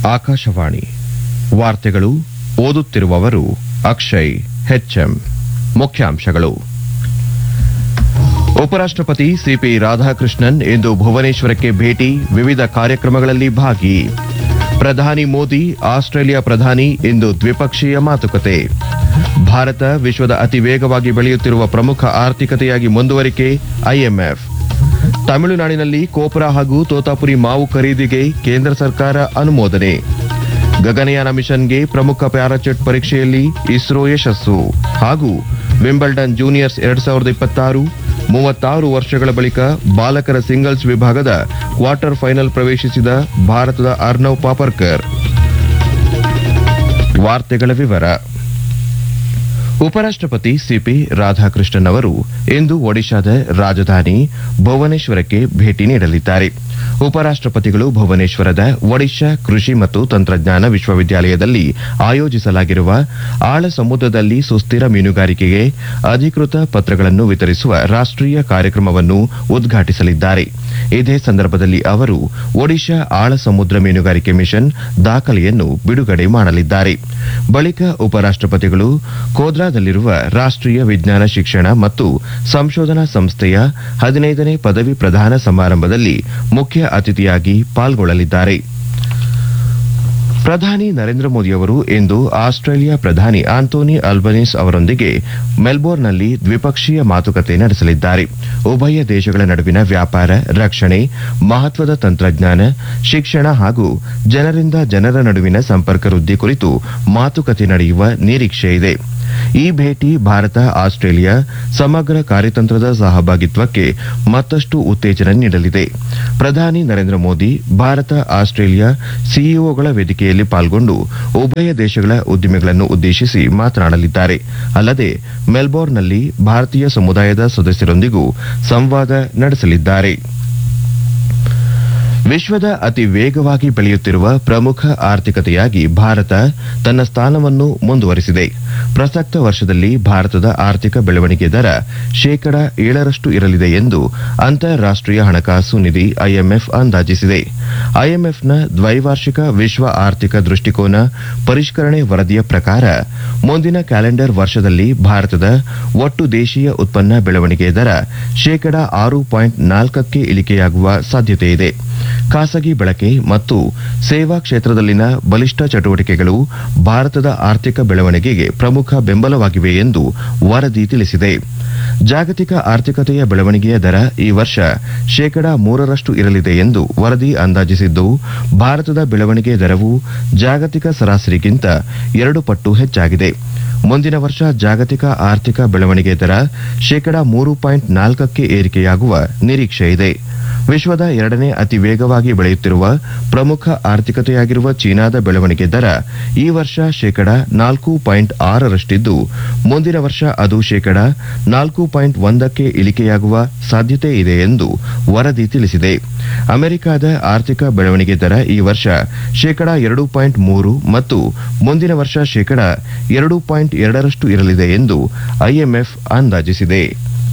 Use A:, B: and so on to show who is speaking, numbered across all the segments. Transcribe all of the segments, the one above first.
A: ಆಕಾಶವಾಣಿ ವಾರ್ತೆಗಳು ಓದುತ್ತಿರುವವರು ಅಕ್ಷಯ್ ಹೆಚ್ಎಂ. ಮುಖ್ಯಾಂಶಗಳು. ಉಪರಾಷ್ಟ್ರಪತಿ ಸಿಪಿ ರಾಧಾಕೃಷ್ಣನ್ ಇಂದು ಭುವನೇಶ್ವರಕ್ಕೆ ಭೇಟಿ, ವಿವಿಧ ಕಾರ್ಯಕ್ರಮಗಳಲ್ಲಿ ಭಾಗಿ. ಪ್ರಧಾನಿ ಮೋದಿ ಆಸ್ಟ್ರೇಲಿಯಾ ಪ್ರಧಾನಿ ಇಂದು ದ್ವಿಪಕ್ಷೀಯ ಮಾತುಕತೆ. ಭಾರತ ವಿಶ್ವದ ಅತಿ ವೇಗವಾಗಿ ಬೆಳೆಯುತ್ತಿರುವ ಪ್ರಮುಖ ಆರ್ಥಿಕತೆಯಾಗಿ ಮುಂದುವರಿಕೆ, ಐಎಂಎಫ್. ತಮಿಳುನಾಡಿನಲ್ಲಿ ಕೋಪುರ ಹಾಗೂ ತೋತಾಪುರಿ ಮಾವು ಖರೀದಿಗೆ ಕೇಂದ್ರ ಸರ್ಕಾರ ಅನುಮೋದನೆ. ಗಗನಯಾನ ಮಿಷನ್ಗೆ ಪ್ರಮುಖ ಪ್ಯಾರಾಚೂಟ್ ಪರೀಕ್ಷೆಯಲ್ಲಿ ಇಸ್ರೋ ಯಶಸ್ಸು. ಹಾಗೂ ವಿಂಬಲ್ಡನ್ ಜೂನಿಯರ್ಸ್ 2026 36 ವರ್ಷಗಳ ಬಳಿಕ ಬಾಲಕರ ಸಿಂಗಲ್ಸ್ ವಿಭಾಗದ ಕ್ವಾರ್ಟರ್ ಫೈನಲ್ ಪ್ರವೇಶಿಸಿದ ಭಾರತದ ಅರ್ನವ್ ಪಾಪರ್ಕರ್. ವಾರ್ತೆಗಳ ವಿವರ. ಉಪರಾಷ್ಟ್ರಪತಿ ಸಿಪಿ ರಾಧಾಕೃಷ್ಣನ್ ಅವರು ಇಂದು ಒಡಿಶಾದ ರಾಜಧಾನಿ ಭುವನೇಶ್ವರಕ್ಕೆ ಭೇಟಿ ನೀಡಲಿದ್ದಾರೆ. ಉಪರಾಷ್ಟ್ರಪತಿಗಳು ಭುವನೇಶ್ವರದ ಒಡಿಶಾ ಕೃಷಿ ಮತ್ತು ತಂತ್ರಜ್ಞಾನ ವಿಶ್ವವಿದ್ಯಾಲಯದಲ್ಲಿ ಆಯೋಜಿಸಲಾಗಿರುವ ಆಳ ಸಮುದ್ರದಲ್ಲಿ ಸುಸ್ಥಿರ ಮೀನುಗಾರಿಕೆಗೆ ಅಧಿಕೃತ ಪತ್ರಗಳನ್ನು ವಿತರಿಸುವ ರಾಷ್ಟೀಯ ಕಾರ್ಯಕ್ರಮವನ್ನು ಉದ್ಘಾಟಿಸಲಿದ್ದಾರೆ. ಇದೇ ಸಂದರ್ಭದಲ್ಲಿ ಅವರು ಒಡಿಶಾ ಆಳ ಸಮುದ್ರ ಮೀನುಗಾರಿಕೆ ಮಿಷನ್ ದಾಖಲೆಯನ್ನು ಬಿಡುಗಡೆ ಮಾಡಲಿದ್ದಾರೆ. ಬಳಿಕ ಉಪರಾಷ್ಟ್ರಪತಿಗಳು ಕೋದ್ರಾದಲ್ಲಿರುವ ರಾಷ್ಟೀಯ ವಿಜ್ಞಾನ ಶಿಕ್ಷಣ ಮತ್ತು ಸಂಶೋಧನಾ ಸಂಸ್ಥೆಯ 15ನೇ ಪದವಿ ಪ್ರದಾನ ಸಮಾರಂಭದಲ್ಲಿ ಮುಖ್ಯ ಅತಿಥಿಯಾಗಿ ಪಾಲ್ಗೊಳ್ಳಲಿದ್ದಾರೆ. ಪ್ರಧಾನಿ ನರೇಂದ್ರ ಮೋದಿ ಅವರು ಇಂದು ಆಸ್ಟ್ರೇಲಿಯಾ ಪ್ರಧಾನಿ ಆಂಟೋನಿ ಅಲ್ಬನೀಸ್ ಅವರೊಂದಿಗೆ ಮೆಲ್ಬೋರ್ನ್ನಲ್ಲಿ ದ್ವಿಪಕ್ಷೀಯ ಮಾತುಕತೆ ನಡೆಸಲಿದ್ದಾರೆ. ಉಭಯ ದೇಶಗಳ ನಡುವಿನ ವ್ಯಾಪಾರ, ರಕ್ಷಣೆ, ಮಹತ್ವದ ತಂತ್ರಜ್ಞಾನ, ಶಿಕ್ಷಣ ಹಾಗೂ ಜನರಿಂದ ಜನರ ನಡುವಿನ ಸಂಪರ್ಕ ವೃದ್ಧಿ ಕುರಿತು ಮಾತುಕತೆ ನಡೆಯುವ ನಿರೀಕ್ಷೆ ಇದೆ. ಈ ಭೇಟಿ ಭಾರತ ಆಸ್ಟ್ರೇಲಿಯಾ ಸಮಗ್ರ ಕಾರ್ಯತಂತ್ರದ ಸಹಭಾಗಿತ್ವಕ್ಕೆ ಮತ್ತಷ್ಟು ಉತ್ತೇಜನ ನೀಡಲಿದೆ. ಪ್ರಧಾನಿ ನರೇಂದ್ರ ಮೋದಿ ಭಾರತ ಆಸ್ಟ್ರೇಲಿಯಾ ಸಿಇಒಗಳ ವೇದಿಕೆಯಲ್ಲಿ ಪಾಲ್ಗೊಂಡು ಉಭಯ ದೇಶಗಳ ಉದ್ಯಮಿಗಳನ್ನು ಉದ್ದೇಶಿಸಿ ಮಾತನಾಡಲಿದ್ದಾರೆ. ಅಲ್ಲದೆ ಮೆಲ್ಬೋರ್ನ್ನಲ್ಲಿ ಭಾರತೀಯ ಸಮುದಾಯದ ಸದಸ್ಯರೊಂದಿಗೂ ಸಂವಾದ ನಡೆಸಲಿದ್ದಾರೆ. ವಿಶ್ವದ ಅತಿ ವೇಗವಾಗಿ ಬೆಳೆಯುತ್ತಿರುವ ಪ್ರಮುಖ ಆರ್ಥಿಕತೆಯಾಗಿ ಭಾರತ ತನ್ನ ಸ್ಥಾನವನ್ನು ಮುಂದುವರಿಸಿದೆ. ಪ್ರಸಕ್ತ ವರ್ಷದಲ್ಲಿ ಭಾರತದ ಆರ್ಥಿಕ ಬೆಳವಣಿಗೆ ದರ 7% ಇರಲಿದೆ ಎಂದು ಅಂತಾರಾಷ್ಟೀಯ ಹಣಕಾಸು ನಿಧಿ ಐಎಂಎಫ್ ಅಂದಾಜಿಸಿದೆ. ಐಎಂಎಫ್ನ ದ್ವೈವಾರ್ಷಿಕ ವಿಶ್ವ ಆರ್ಥಿಕ ದೃಷ್ಟಿಕೋನ ಪರಿಷ್ಕರಣೆ ವರದಿಯ ಪ್ರಕಾರ ಮುಂದಿನ ಕ್ಯಾಲೆಂಡರ್ ವರ್ಷದಲ್ಲಿ ಭಾರತದ ಒಟ್ಟು ದೇಶೀಯ ಉತ್ಪನ್ನ ಬೆಳವಣಿಗೆ ದರ 6.4ಕ್ಕೆ ಇಳಿಕೆಯಾಗುವ ಸಾಧ್ಯತೆಯಿದೆ. ಖಾಸಗಿ ಬಳಕೆ ಮತ್ತು ಸೇವಾ ಕ್ಷೇತ್ರದಲ್ಲಿನ ಬಲಿಷ್ಠ ಚಟುವಟಿಕೆಗಳು ಭಾರತದ ಆರ್ಥಿಕ ಬೆಳವಣಿಗೆಗೆ ಪ್ರಮುಖ ಬೆಂಬಲವಾಗಿವೆ ಎಂದು ವರದಿ ತಿಳಿಸಿದೆ. ಜಾಗತಿಕ ಆರ್ಥಿಕತೆಯ ಬೆಳವಣಿಗೆಯ ದರ ಈ ವರ್ಷ 3% ಇರಲಿದೆ ಎಂದು ವರದಿ ಅಂದಾಜಿಸಿದ್ದು, ಭಾರತದ ಬೆಳವಣಿಗೆ ದರವು ಜಾಗತಿಕ ಸರಾಸರಿಗಿಂತ 2 ಪಟ್ಟು ಹೆಚ್ಚಾಗಿದೆ. ಮುಂದಿನ ವರ್ಷ ಜಾಗತಿಕ ಆರ್ಥಿಕ ಬೆಳವಣಿಗೆ ದರ 3.4ಕ್ಕೆ ಏರಿಕೆಯಾಗುವ ನಿರೀಕ್ಷೆ ಇದೆ. ವಿಶ್ವದ 2ನೇ ಅತಿ ವೇಗವಾಗಿ ಬೆಳೆಯುತ್ತಿರುವ ಪ್ರಮುಖ ಆರ್ಥಿಕತೆಯಾಗಿರುವ ಚೀನಾದ ಬೆಳವಣಿಗೆ ದರ ಈ ವರ್ಷ 4.6ರಷ್ಟಿದ್ದು, ಮುಂದಿನ ವರ್ಷ ಅದು 4.1ಕ್ಕೆ ಇಳಿಕೆಯಾಗುವ ಸಾಧ್ಯತೆ ಇದೆ ಎಂದು ವರದಿ ತಿಳಿಸಿದೆ. ಅಮೆರಿಕದ ಆರ್ಥಿಕ ಬೆಳವಣಿಗೆ ದರ ಈ ವರ್ಷ 2.3 ಮತ್ತು ಮುಂದಿನ ವರ್ಷ 2.2ರಷ್ಟು ಇರಲಿದೆ ಎಂದು ಐಎಂಎಫ್ ಅಂದಾಜಿಸಿದೆ.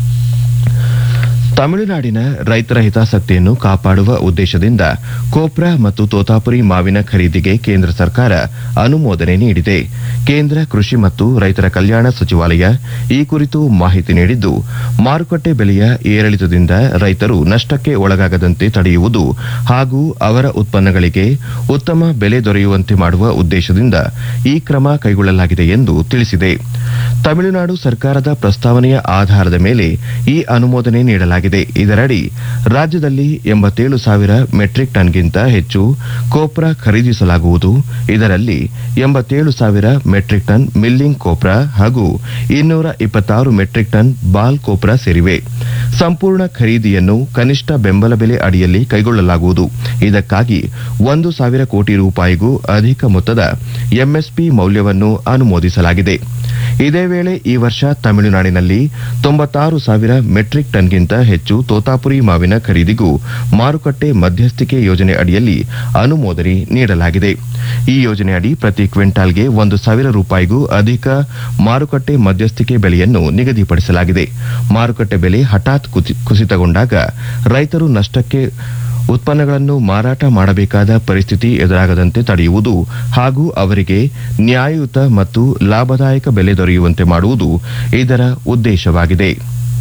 A: ತಮಿಳುನಾಡಿನ ರೈತರ ಹಿತಾಸಕ್ತಿಯನ್ನು ಕಾಪಾಡುವ ಉದ್ದೇಶದಿಂದ ಕೋಪ್ರಾ ಮತ್ತು ತೋತಾಪುರಿ ಮಾವಿನ ಖರೀದಿಗೆ ಕೇಂದ್ರ ಸರ್ಕಾರ ಅನುಮೋದನೆ ನೀಡಿದೆ. ಕೇಂದ್ರ ಕೃಷಿ ಮತ್ತು ರೈತರ ಕಲ್ಯಾಣ ಸಚಿವಾಲಯ ಈ ಕುರಿತು ಮಾಹಿತಿ ನೀಡಿದ್ದು, ಮಾರುಕಟ್ಟೆ ಬೆಲೆಯ ಏರಿಳಿತದಿಂದ ರೈತರು ನಷ್ಟಕ್ಕೆ ಒಳಗಾಗದಂತೆ ತಡೆಯುವುದು ಹಾಗೂ ಅವರ ಉತ್ಪನ್ನಗಳಿಗೆ ಉತ್ತಮ ಬೆಲೆ ದೊರೆಯುವಂತೆ ಮಾಡುವ ಉದ್ದೇಶದಿಂದ ಈ ಕ್ರಮ ಕೈಗೊಳ್ಳಲಾಗಿದೆ ಎಂದು ತಿಳಿಸಿದೆ. ತಮಿಳುನಾಡು ಸರ್ಕಾರದ ಪ್ರಸ್ತಾವನೆಯ ಆಧಾರದ ಮೇಲೆ ಈ ಅನುಮೋದನೆ ನೀಡಲಾಗಿದೆ. ಇದರಡಿ ರಾಜ್ಯದಲ್ಲಿ 87,000 ಮೆಟ್ರಿಕ್ ಟನ್ಗಿಂತ ಹೆಚ್ಚು ಕೋಪ್ರಾ ಖರೀದಿಸಲಾಗುವುದು. ಇದರಲ್ಲಿ 87,000 ಮೆಟ್ರಿಕ್ ಟನ್ ಮಿಲ್ಲಿಂಗ್ ಕೋಪ್ರಾ ಹಾಗೂ 226 ಮೆಟ್ರಿಕ್ ಟನ್ ಬಾಲ್ ಕೋಪ್ರಾ ಸೇರಿವೆ. ಸಂಪೂರ್ಣ ಖರೀದಿಯನ್ನು ಕನಿಷ್ಠ ಬೆಂಬಲ ಬೆಲೆ ಅಡಿಯಲ್ಲಿ ಕೈಗೊಳ್ಳಲಾಗುವುದು. ಇದಕ್ಕಾಗಿ 1,000 ಕೋಟಿ ರೂಪಾಯಿಗೂ ಅಧಿಕ ಮೊತ್ತದ ಎಂಎಸ್ಪಿ ಮೌಲ್ಯವನ್ನು ಅನುಮೋದಿಸಲಾಗಿದೆ. ಇದೇ ವೇಳೆ ಈ ವರ್ಷ ತಮಿಳುನಾಡಿನಲ್ಲಿ 96,000 ಮೆಟ್ರಿಕ್ ಟನ್ಗಿಂತ ಹೆಚ್ಚು ತೋತಾಪುರಿ ಮಾವಿನ ಖರೀದಿಗೂ ಮಾರುಕಟ್ಟೆ ಮಧ್ಯಸ್ಥಿಕೆ ಯೋಜನೆ ಅಡಿಯಲ್ಲಿ ಅನುಮೋದನೆ ನೀಡಲಾಗಿದೆ. ಈ ಯೋಜನೆಯಡಿ ಪ್ರತಿ ಕ್ವಿಂಟಾಲ್ಗೆ 1,000 ರೂಪಾಯಿಗೂ ಅಧಿಕ ಮಾರುಕಟ್ಟೆ ಮಧ್ಯಸ್ಥಿಕೆ ಬೆಲೆಯನ್ನು ನಿಗದಿಪಡಿಸಲಾಗಿದೆ. ಮಾರುಕಟ್ಟೆ ಬೆಲೆ ಹಠಾತ್ ಕುಸಿತಗೊಂಡಾಗ ರೈತರು ನಷ್ಟಕ್ಕೆ ಉತ್ಪನ್ನಗಳನ್ನು ಮಾರಾಟ ಮಾಡಬೇಕಾದ ಪರಿಸ್ಥಿತಿ ಎದುರಾಗದಂತೆ ತಡೆಯುವುದು ಹಾಗೂ ಅವರಿಗೆ ನ್ಯಾಯಯುತ ಮತ್ತು ಲಾಭದಾಯಕ ಬೆಲೆ ದೊರೆಯುವಂತೆ ಮಾಡುವುದು ಇದರ ಉದ್ದೇಶವಾಗಿದೆ.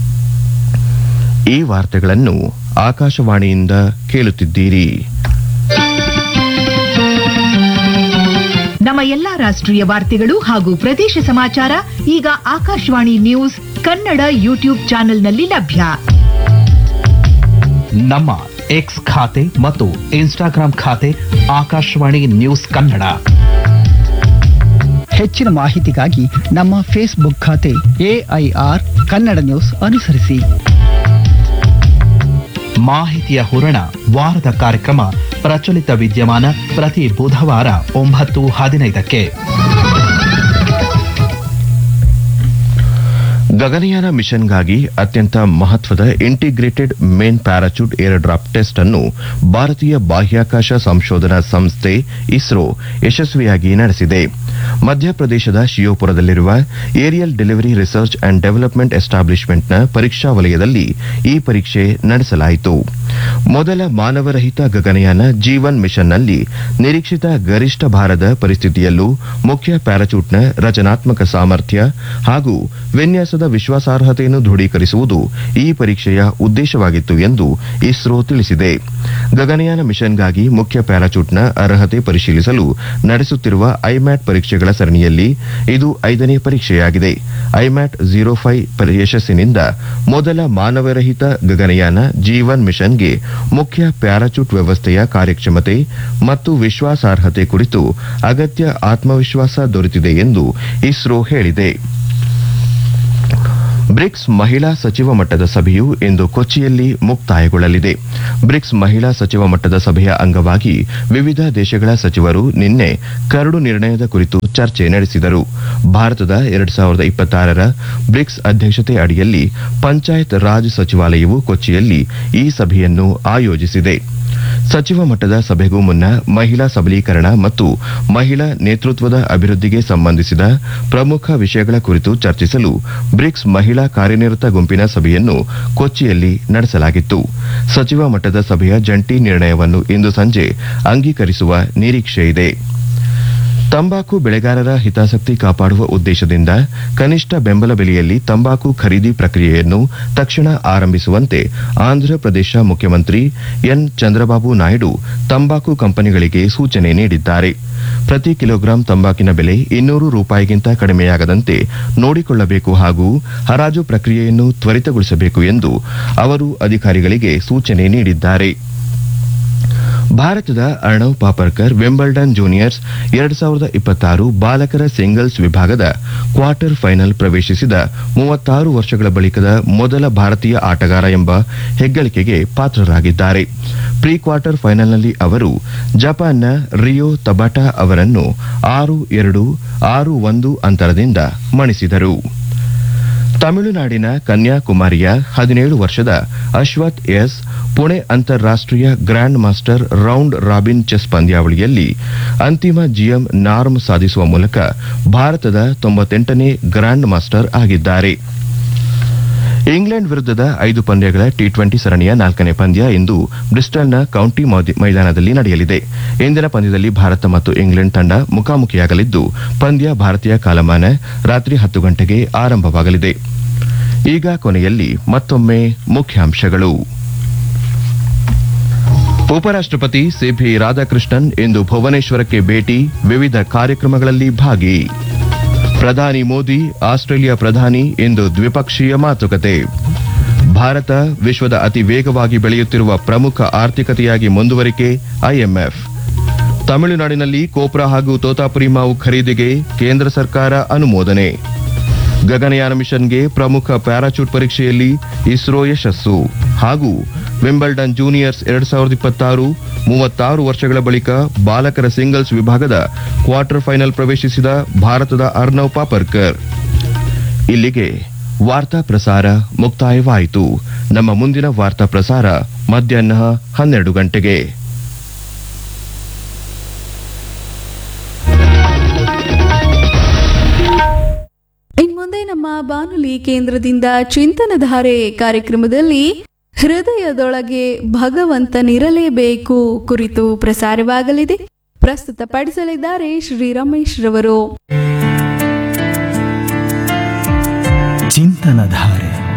A: ಈ ವಾರ್ತೆಗಳನ್ನು ಆಕಾಶವಾಣಿಯಿಂದ ಕೇಳುತ್ತಿದ್ದೀರಿ.
B: ನಮ್ಮ ಎಲ್ಲಾ ರಾಷ್ಟ್ರೀಯ ವಾರ್ತೆಗಳು ಹಾಗೂ ಪ್ರದೇಶ ಸಮಾಚಾರ ಈಗ ಆಕಾಶವಾಣಿ ನ್ಯೂಸ್ ಕನ್ನಡ ಯೂಟ್ಯೂಬ್ ಚಾನೆಲ್ನಲ್ಲಿ ಲಭ್ಯ.
C: ನಮ್ಮ ಎಕ್ಸ್ ಖಾತೆ ಮತ್ತು ಇನ್ಸ್ಟಾಗ್ರಾಂ ಖಾತೆ ಆಕಾಶವಾಣಿ ನ್ಯೂಸ್ ಕನ್ನಡ.
D: ಹೆಚ್ಚಿನ ಮಾಹಿತಿಗಾಗಿ ನಮ್ಮ ಫೇಸ್ಬುಕ್ ಖಾತೆ AIR ಕನ್ನಡ ನ್ಯೂಸ್ ಅನುಸರಿಸಿ.
C: ಮಾಹಿತಿಯ ಹೂರಣ ವಾರದ ಕಾರ್ಯಕ್ರಮ ಪ್ರಚಲಿತ ವಿದ್ಯಮಾನ ಪ್ರತಿ ಬುಧವಾರ 9:15ಕ್ಕೆ.
A: ಗಗನಯಾನ ಮಿಷನ್ಗಾಗಿ ಅತ್ಯಂತ ಮಹತ್ವದ integrated main parachute air drop test ಅನ್ನು ಭಾರತೀಯ ಬಾಹ್ಯಾಕಾಶ ಸಂಶೋಧನಾ ಸಂಸ್ಥೆ ಇಸ್ರೋ ಯಶಸ್ವಿಯಾಗಿ ನಡೆಸಿದೆ. ಮಧ್ಯಪ್ರದೇಶದ ಶಿಯೋಪುರದಲ್ಲಿರುವ aerial delivery research and development ಎಸ್ಟಾಬ್ಲಿಷ್ಮೆಂಟ್ನ ಪರೀಕ್ಷಾ ವಲಯದಲ್ಲಿ ಈ ಪರೀಕ್ಷೆ ನಡೆಸಲಾಯಿತು. ಮೊದಲ ಮಾನವರಹಿತ ಗಗನಯಾನ G1 ಮಿಷನ್ನಲ್ಲಿ ನಿರೀಕ್ಷಿತ ಗರಿಷ್ಠ ಭಾರದ ಪರಿಸ್ಥಿತಿಯಲ್ಲೂ ಮುಖ್ಯ ಪ್ಯಾರಾಚೂಟ್ನ ರಚನಾತ್ಮಕ ಸಾಮರ್ಥ್ಯ ಹಾಗೂ ವಿನ್ಯಾಸದ ವಿಶ್ವಾಸಾರ್ಹತೆಯನ್ನು ದೃಢೀಕರಿಸುವುದು ಈ ಪರೀಕ್ಷೆಯ ಉದ್ದೇಶವಾಗಿತ್ತು ಎಂದು ಇಸ್ರೋ ತಿಳಿಸಿದೆ. ಗಗನಯಾನ ಮಿಷನ್ಗಾಗಿ ಮುಖ್ಯ ಪ್ಯಾರಾಚೂಟ್ನ ಅರ್ಹತೆ ಪರಿಶೀಲಿಸಲು ನಡೆಸುತ್ತಿರುವ ಐಮ್ಯಾಟ್ ಪರೀಕ್ಷೆಗಳ ಸರಣಿಯಲ್ಲಿ ಇದು 5ನೇ ಪರೀಕ್ಷೆಯಾಗಿದೆ. ಐಮ್ಯಾಟ್ 05 ಯಶಸ್ಸಿನಿಂದ ಮೊದಲ ಮಾನವರಹಿತ ಗಗನಯಾನ G1 ಮಿಷನ್ಗೆ ಮುಖ್ಯ ಪ್ಯಾರಾಚೂಟ್ ವ್ಯವಸ್ಥೆಯ ಕಾರ್ಯಕ್ಷಮತೆ ಮತ್ತು ವಿಶ್ವಾಸಾರ್ಹತೆ ಕುರಿತು ಅಗತ್ಯ ಆತ್ಮವಿಶ್ವಾಸ ದೊರೆತಿದೆ ಎಂದು ಇಸ್ರೋ ಹೇಳಿದೆ. ಬ್ರಿಕ್ಸ್ ಮಹಿಳಾ ಸಚಿವ ಮಟ್ಟದ ಸಭೆಯು ಇಂದು ಕೊಚ್ಚಿಯಲ್ಲಿ ಮುಕ್ತಾಯಗೊಳ್ಳಲಿದೆ. ಬ್ರಿಕ್ಸ್ ಮಹಿಳಾ ಸಚಿವ ಮಟ್ಟದ ಸಭೆಯ ಅಂಗವಾಗಿ ವಿವಿಧ ದೇಶಗಳ ಸಚಿವರು ನಿನ್ನೆ ಕರಡು ನಿರ್ಣಯದ ಕುರಿತು ಚರ್ಚೆ ನಡೆಸಿದರು. ಭಾರತದ 2026ರ ಬ್ರಿಕ್ಸ್ ಅಧ್ಯಕ್ಷತೆ ಅಡಿಯಲ್ಲಿ ಪಂಚಾಯತ್ ರಾಜ್ ಸಚಿವಾಲಯವು ಕೊಚ್ಚಿಯಲ್ಲಿ ಈ ಸಭೆಯನ್ನು ಆಯೋಜಿಸಿದೆ. ಸಚಿವ ಮಟ್ಟದ ಸಭೆಗೂ ಮುನ್ನ ಮಹಿಳಾ ಸಬಲೀಕರಣ ಮತ್ತು ಮಹಿಳಾ ನೇತೃತ್ವದ ಅಭಿವೃದ್ಧಿಗೆ ಸಂಬಂಧಿಸಿದ ಪ್ರಮುಖ ವಿಷಯಗಳ ಕುರಿತು ಚರ್ಚಿಸಲು ಬ್ರಿಕ್ಸ್ ಮಹಿಳಾ ಕಾರ್ಯನಿರತ ಗುಂಪಿನ ಸಭೆಯನ್ನು ಕೊಚ್ಚಿಯಲ್ಲಿ ನಡೆಸಲಾಗಿತ್ತು. ಸಚಿವ ಮಟ್ಟದ ಸಭೆಯ ಜಂಟಿ ನಿರ್ಣಯವನ್ನು ಇಂದು ಸಂಜೆ ಅಂಗೀಕರಿಸುವ ನಿರೀಕ್ಷೆಯಿದೆ. ತಂಬಾಕು ಬೆಳೆಗಾರರ ಹಿತಾಸಕ್ತಿ ಕಾಪಾಡುವ ಉದ್ದೇಶದಿಂದ ಕನಿಷ್ಠ ಬೆಂಬಲ ಬೆಲೆಯಲ್ಲಿ ತಂಬಾಕು ಖರೀದಿ ಪ್ರಕ್ರಿಯೆಯನ್ನು ತಕ್ಷಣ ಆರಂಭಿಸುವಂತೆ ಆಂಧ್ರಪ್ರದೇಶ ಮುಖ್ಯಮಂತ್ರಿ ಎನ್ ಚಂದ್ರಬಾಬು ನಾಯ್ಡು ತಂಬಾಕು ಕಂಪನಿಗಳಿಗೆ ಸೂಚನೆ ನೀಡಿದ್ದಾರೆ. ಪ್ರತಿ ಕಿಲೋಗ್ರಾಂ ತಂಬಾಕಿನ ಬೆಲೆ 200 ರೂಪಾಯಿಗಿಂತ ಕಡಿಮೆಯಾಗದಂತೆ ನೋಡಿಕೊಳ್ಳಬೇಕು ಹಾಗೂ ಹರಾಜು ಪ್ರಕ್ರಿಯೆಯನ್ನು ತ್ವರಿತಗೊಳಿಸಬೇಕು ಎಂದು ಅವರು ಅಧಿಕಾರಿಗಳಿಗೆ ಸೂಚನೆ ನೀಡಿದ್ದಾರೆ. ಭಾರತದ ಅರ್ಣವ್ ಪಾಪರ್ಕರ್ ವಿಂಬಲ್ಡನ್ ಜೂನಿಯರ್ಸ್ 2026 ಬಾಲಕರ ಸಿಂಗಲ್ಸ್ ವಿಭಾಗದ ಕ್ವಾರ್ಟರ್ ಫೈನಲ್ ಪ್ರವೇಶಿಸಿದ 36 ವರ್ಷಗಳ ಬಳಿಕದ ಮೊದಲ ಭಾರತೀಯ ಆಟಗಾರ ಎಂಬ ಹೆಗ್ಗಳಿಕೆಗೆ ಪಾತ್ರರಾಗಿದ್ದಾರೆ. ಪ್ರೀ ಕ್ವಾರ್ಟರ್ ಫೈನಲ್ನಲ್ಲಿ ಅವರು ಜಪಾನ್ನ ರಿಯೋ ತಬಾಟಾ ಅವರನ್ನು 6-2, 6-1 ಅಂತರದಿಂದ ಮಣಿಸಿದರು. ತಮಿಳುನಾಡಿನ ಕನ್ಯಾಕುಮಾರಿಯ 17 ವರ್ಷದ ಅಶ್ವಥ್ ಎಸ್ ಪುಣೆ ಅಂತಾರಾಷ್ಟೀಯ grand master round robin chess ಪಂದ್ಯಾವಳಿಯಲ್ಲಿ ಅಂತಿಮ GM ನಾರ್ಮ್ ಸಾಧಿಸುವ ಮೂಲಕ ಭಾರತದ 98ನೇ ಗ್ರ್ಯಾಂಡ್ ಮಾಸ್ಟರ್ ಆಗಿದ್ದಾರೆ. ಇಂಗ್ಲೆಂಡ್ ವಿರುದ್ಧದ 5 ಪಂದ್ಯಗಳ T20 ಸರಣಿಯ 4ನೇ ಪಂದ್ಯ ಇಂದು ಬ್ರಿಸ್ಟಲ್ನ ಕೌಂಟಿ ಮೈದಾನದಲ್ಲಿ ನಡೆಯಲಿದೆ. ಇಂದಿನ ಪಂದ್ಯದಲ್ಲಿ ಭಾರತ ಮತ್ತು ಇಂಗ್ಲೆಂಡ್ ತಂಡ ಮುಖಾಮುಖಿಯಾಗಲಿದ್ದು ಪಂದ್ಯ ಭಾರತೀಯ ಕಾಲಮಾನ ರಾತ್ರಿ 10 ಗಂಟೆಗೆ ಆರಂಭವಾಗಲಿದೆ. ಈಗ ಕೊನೆಯಲ್ಲಿ ಮತ್ತೊಮ್ಮೆ ಮುಖ್ಯಾಂಶಗಳು. ಉಪರಾಷ್ಟ್ರಪತಿ ಸಿಪಿ ರಾಧಾಕೃಷ್ಣನ್ ಇಂದು ಭುವನೇಶ್ವರಕ್ಕೆ ಭೇಟಿ, ವಿವಿಧ ಕಾರ್ಯಕ್ರಮಗಳಲ್ಲಿ ಭಾಗಿ. ಪ್ರಧಾನಿ ಮೋದಿ ಆಸ್ಟ್ರೇಲಿಯಾ ಪ್ರಧಾನಿ ಇಂದು ದ್ವಿಪಕ್ಷೀಯ ಮಾತುಕತೆ. ಭಾರತ ವಿಶ್ವದ ಅತಿ ವೇಗವಾಗಿ ಬೆಳೆಯುತ್ತಿರುವ ಪ್ರಮುಖ ಆರ್ಥಿಕತೆಯಾಗಿ ಮುಂದುವರಿಕೆ IMF. ತಮಿಳುನಾಡಿನಲ್ಲಿ ಕೋಪ್ರಾ ಹಾಗೂ ತೋತಾಪುರಿ ಮಾವು ಖರೀದಿಗೆ ಕೇಂದ್ರ ಸರ್ಕಾರ ಅನುಮೋದನೆ. ಗಗನಯಾನ ಮಿಷನ್ಗೆ ಪ್ರಮುಖ ಪ್ಯಾರಾಚೂಟ್ ಪರೀಕ್ಷೆಯಲ್ಲಿ ಇಸ್ರೋ ಯಶಸ್ಸು ಹಾಗೂ ವಿಂಬಲ್ಡನ್ ಜೂನಿಯರ್ಸ್ 2026 36 ವರ್ಷಗಳ ಬಳಿಕ ಬಾಲಕರ ಸಿಂಗಲ್ಸ್ ವಿಭಾಗದ ಕ್ವಾರ್ಟರ್ ಫೈನಲ್ ಪ್ರವೇಶಿಸಿದ ಭಾರತದ ಅರ್ಣವ್ ಪಾಪರ್ಕರ್. ಇಲ್ಲಿಗೆ ವಾರ್ತಾ ಪ್ರಸಾರ ಮುಕ್ತಾಯವಾಯಿತು. ನಮ್ಮ ಮುಂದಿನ ವಾರ್ತಾ ಪ್ರಸಾರ ಮಧ್ಯಾಹ್ನ 12 ಗಂಟೆಗೆ.
E: ಇನ್ಮುಂದೆ ನಮ್ಮ ಬಾನುಲಿ ಕೇಂದ್ರದಿಂದ ಚಿಂತನಧಾರೆ ಕಾರ್ಯಕ್ರಮದಲ್ಲಿ ಹೃದಯದೊಳಗೆ ಭಗವಂತನಿರಲೇಬೇಕು ಕುರಿತು ಪ್ರಸಾರವಾಗಲಿದೆ. ಪ್ರಸ್ತುತಪಡಿಸಲಿದ್ದಾರೆ ಶ್ರೀ ರಮೇಶ್ ರವರು.
F: ಚಿಂತನಧಾರೆ